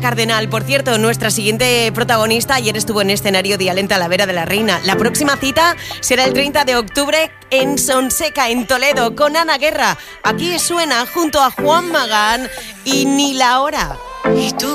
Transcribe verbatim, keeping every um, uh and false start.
Cardenal. Por cierto, nuestra siguiente protagonista ayer estuvo en escenario Dial en Talavera de la Reina. La próxima cita será el treinta de octubre en Sonseca, en Toledo, con Ana Guerra. Aquí suena junto a Juan Magán y Ni la hora. ¿Y tú